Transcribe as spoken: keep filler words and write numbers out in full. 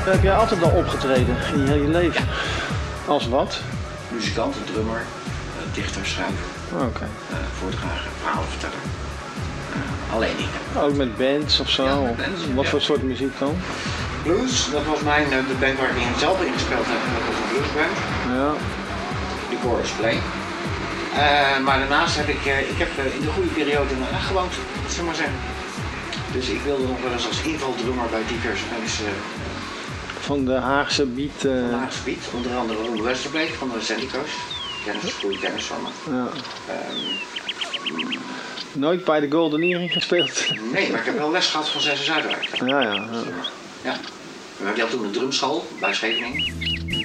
Heb jij altijd al opgetreden in je hele leven? Ja. Als wat? Muzikant, drummer, uh, dichter, schrijver, Oké. Okay. Uh, voordrager, verhalen vertellen. Uh, alleen dingen. Ook met bands of zo? Ja, met bands, wat ja. voor soort muziek dan? Blues, dat was mijn, uh, de band waar ik in zelf in gespeeld heb. Dat was een bluesband. Ja. De Chorus Play. Uh, maar daarnaast heb ik, uh, ik heb uh, in de goede periode in Den Haag gewoond, zullen we maar zeggen. Dus ik wilde nog wel eens als invaldrummer bij diverse bands. Uh, van de Haagse beat? Uh... Van de Haagse beat, onder andere Ron Westerbeek van de Sandico's. Kennis, goede kennis van me. Ja. Um, Nooit bij de Golden Earring gespeeld? Nee, maar ik heb wel les gehad van Zes Zuidwijk. Ja, ja. ja. Ja. We hadden toen een drumschool bij Scheveningen.